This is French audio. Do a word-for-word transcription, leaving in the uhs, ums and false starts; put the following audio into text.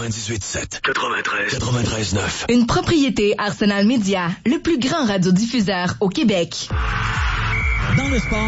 quatre-vingt-dix-huit sept, quatre-vingt-treize, quatre-vingt-treize neuf. Une propriété Arsenal Média, le plus grand radiodiffuseur au Québec. Dans le sport,